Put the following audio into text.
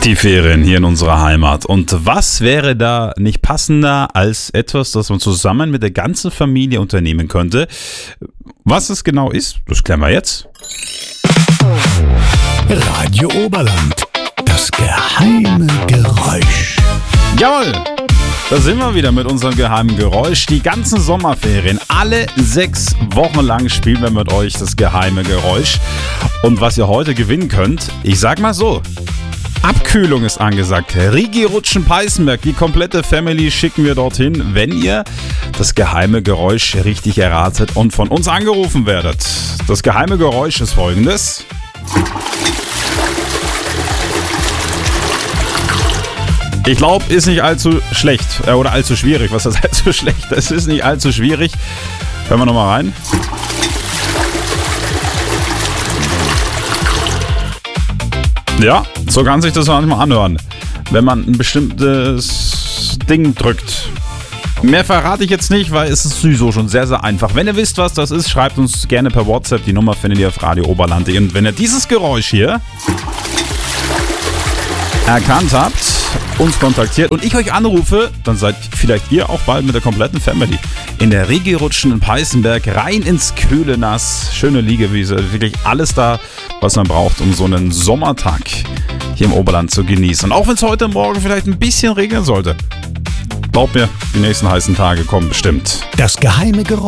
Die Ferien hier in unserer Heimat. Und was wäre da nicht passender als etwas, das man zusammen mit der ganzen Familie unternehmen könnte? Was es genau ist, das klären wir jetzt. Radio Oberland. Das geheime Geräusch. Jawohl! Da sind wir wieder mit unserem geheimen Geräusch. Die ganzen Sommerferien, alle 6 Wochen lang spielen wir mit euch das geheime Geräusch. Und was ihr heute gewinnen könnt, ich sag mal so, Abkühlung ist angesagt. Rigi Rutschen Peißenberg, die komplette Family schicken wir dorthin, wenn ihr das geheime Geräusch richtig erratet und von uns angerufen werdet. Das geheime Geräusch ist folgendes. Ich glaube, ist nicht allzu schlecht oder allzu schwierig. Was ist allzu schlecht? Es ist nicht allzu schwierig. Hören wir nochmal rein. Ja, so kann sich das manchmal anhören, wenn man ein bestimmtes Ding drückt. Mehr verrate ich jetzt nicht, weil es ist sowieso schon sehr, sehr einfach. Wenn ihr wisst, was das ist, schreibt uns gerne per WhatsApp. Die Nummer findet ihr auf Radio Oberland. Und wenn ihr dieses Geräusch hier erkannt habt, uns kontaktiert und ich euch anrufe, dann seid vielleicht ihr auch bald mit der kompletten Family in der Rigi Rutschen in Peißenberg rein ins kühle Nass. Schöne Liegewiese, wirklich alles da, was man braucht, um so einen Sommertag hier im Oberland zu genießen. Und auch wenn es heute Morgen vielleicht ein bisschen regnen sollte, glaubt mir, die nächsten heißen Tage kommen bestimmt. Das geheime Geräusch.